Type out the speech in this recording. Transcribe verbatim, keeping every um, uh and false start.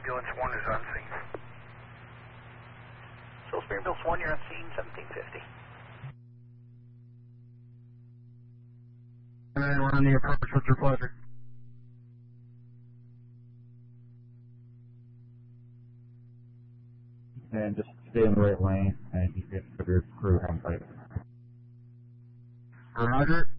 Ambulance one is on scene. Salisbury Ambulance one, you're on scene, seventeen fifty. And we're on the approach, what's your pleasure? And just stay in the right lane, and you get your crew on site. Roger.